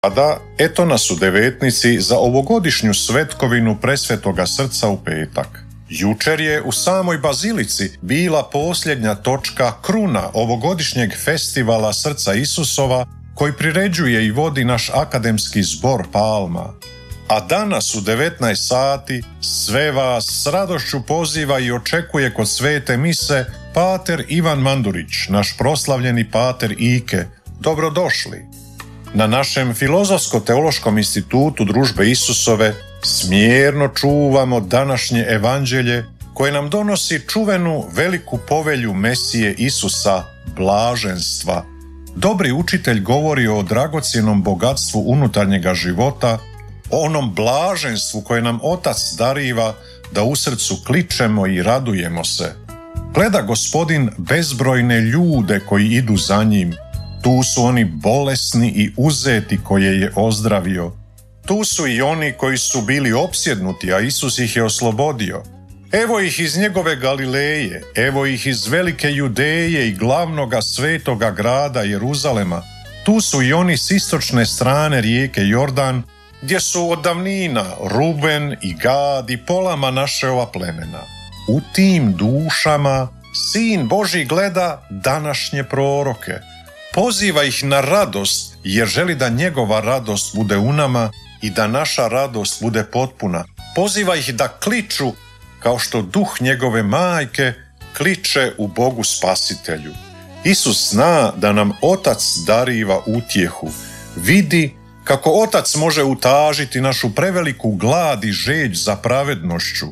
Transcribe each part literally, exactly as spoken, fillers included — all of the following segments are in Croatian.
Sada, eto nas u devetnici za ovogodišnju svetkovinu Presvetoga srca u petak. Jučer je u samoj bazilici bila posljednja točka kruna ovogodišnjeg festivala Srca Isusova koji priređuje i vodi naš akademski zbor Palma. A danas u devetnaest sati sve vas s radošću poziva i očekuje kod svete mise pater Ivan Mandurić, naš proslavljeni pater Ike. Dobrodošli! Na našem Filozofsko-teološkom institutu Družbe Isusove smjerno čuvamo današnje evanđelje koje nam donosi čuvenu veliku povelju Mesije Isusa, blaženstva. Dobri učitelj govori o dragocjenom bogatstvu unutarnjega života, o onom blaženstvu koje nam Otac dariva da u srcu kličemo i radujemo se. Gleda Gospodin bezbrojne ljude koji idu za njim. Tu su oni bolesni i uzeti koje je ozdravio. Tu su i oni koji su bili opsjednuti, a Isus ih je oslobodio. Evo ih iz njegove Galileje, evo ih iz velike Judeje i glavnoga svetoga grada Jeruzalema. Tu su i oni s istočne strane rijeke Jordan, gdje su od davnina Ruben i Gad i pola Manašeova plemena. U tim dušama Sin Božji gleda današnje proroke. Poziva ih na radost jer želi da njegova radost bude u nama i da naša radost bude potpuna. Poziva ih da kliču kao što duh njegove majke kliče u Bogu Spasitelju. Isus zna da nam Otac dariva utjehu. Vidi kako Otac može utažiti našu preveliku glad i žeđ za pravednošću.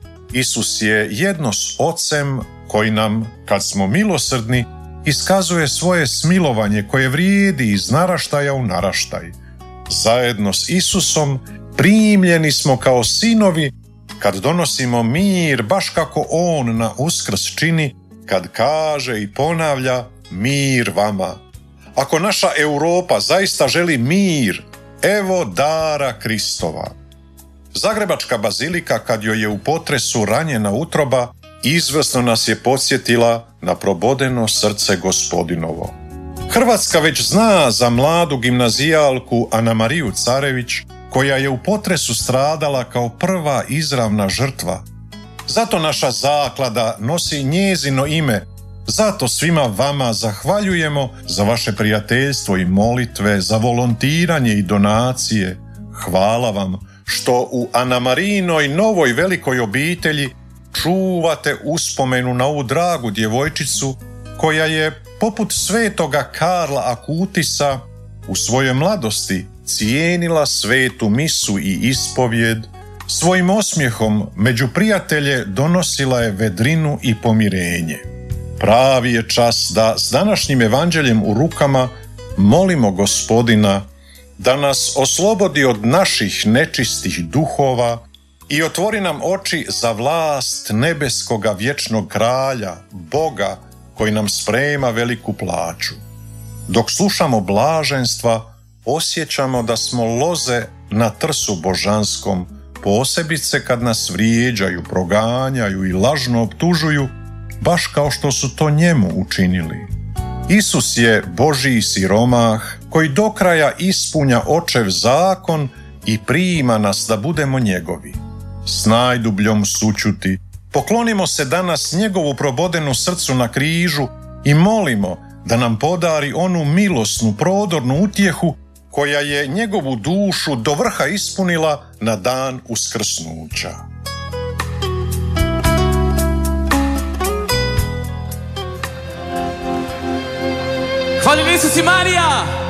Isus je jedno s Ocem koji nam, kad smo milosrdni, iskazuje svoje smilovanje koje vrijedi iz naraštaja u naraštaj. Zajedno s Isusom primljeni smo kao sinovi kad donosimo mir baš kako On na Uskrs čini kad kaže i ponavlja mir vama. Ako naša Europa zaista želi mir, evo dara Kristova. Zagrebačka bazilika kad joj je u potresu ranjena utroba izvrsno nas je podsjetila na probodeno srce Gospodinovo. Hrvatska već zna za mladu gimnazijalku Anamariju Carević, koja je u potresu stradala kao prva izravna žrtva. Zato naša zaklada nosi njezino ime. Zato svima vama zahvaljujemo za vaše prijateljstvo i molitve, za volontiranje i donacije. Hvala vam što u Anamarinoj novoj velikoj obitelji čuvate uspomenu na ovu dragu djevojčicu koja je, poput svetoga Karla Akutisa, u svojoj mladosti cijenila svetu misu i ispovjed, svojim osmijehom među prijatelje donosila je vedrinu i pomirenje. Pravi je čas da s današnjim evanđeljem u rukama molimo Gospodina da nas oslobodi od naših nečistih duhova i otvori nam oči za vlast nebeskoga vječnog kralja, Boga, koji nam sprema veliku plaću. Dok slušamo blaženstva, osjećamo da smo loze na trsu božanskom, posebice kad nas vrijeđaju, proganjaju i lažno optužuju, baš kao što su to njemu učinili. Isus je Božji siromah koji do kraja ispunja Očev zakon i prima nas da budemo njegovi. S najdubljom sućuti poklonimo se danas njegovu probodenu srcu na križu i molimo da nam podari onu milosnu, prodornu utjehu koja je njegovu dušu do vrha ispunila na dan uskrsnuća. Hvala Isus i Marija!